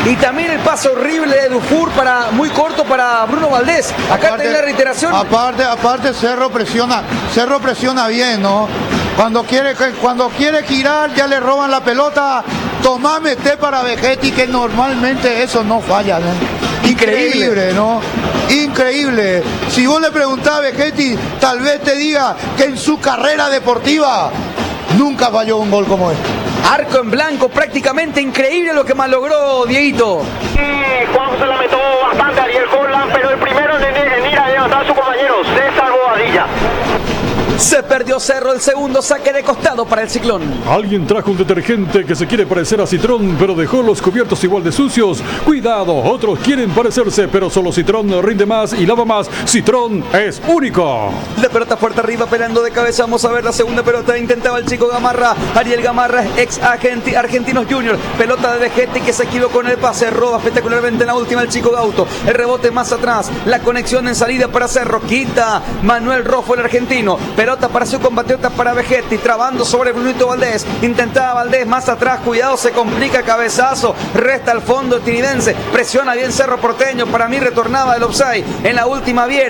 Y también el pase horrible de Dufour muy corto para Bruno Valdés. Acá tenés la reiteración. Aparte Cerro presiona bien, ¿no? Cuando quiere girar ya le roban la pelota. Tomame para Vegetti, que normalmente eso no falla, ¿no? Increíble, ¿no? Increíble. Si vos le preguntás a Vegetti, tal vez te diga que en su carrera deportiva nunca falló un gol como este. Arco en blanco, prácticamente increíble lo que malogró Dieguito. Y Juan se lamentó bastante a Ariel Holland, pero el primero en ir a levantar a sus compañeros, César Bobadilla. Se perdió Cerro, el segundo saque de costado para el Ciclón. Alguien trajo un detergente que se quiere parecer a Citrón, pero dejó los cubiertos igual de sucios. Cuidado, otros quieren parecerse, pero solo Citrón rinde más y lava más. Citrón es único. La pelota fuerte arriba, peleando de cabeza. Vamos a ver la segunda pelota. Intentaba el chico Gamarra. Ariel Gamarra, ex Argentinos Juniors. Pelota de Vegetti que se equivocó en el pase. Roba espectacularmente en la última el chico Gauto. El rebote más atrás. La conexión en salida para Cerro. Quita Manuel Rojo, el argentino. Pelota para su compatriota, para Vegetti, trabando sobre Brunito Valdés. Intentaba Valdés más atrás, cuidado, se complica, cabezazo, resta al fondo tiridense, presiona bien Cerro Porteño. Para mí retornaba el offside en la última Viera.